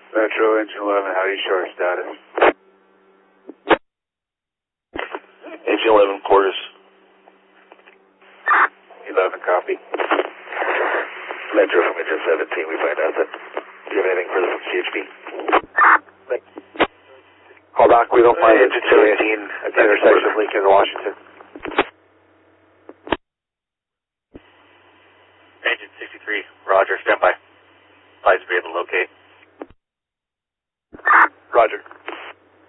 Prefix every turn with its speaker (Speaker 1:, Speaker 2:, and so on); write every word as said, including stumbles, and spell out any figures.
Speaker 1: Metro Engine eleven, how do you show our status?
Speaker 2: Engine eleven, quarters.
Speaker 1: eleven, copy.
Speaker 2: Metro from Engine seventeen, we find out that. Do you have anything further from C H B?
Speaker 3: Call back, we don't find
Speaker 2: Engine seventeen
Speaker 3: at the intersection of Lincoln and Washington.